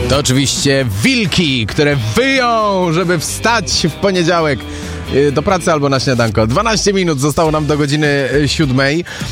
To oczywiście wilki, które wyją, żeby wstać w poniedziałek do pracy albo na śniadanko. 12 minut zostało nam do godziny 7.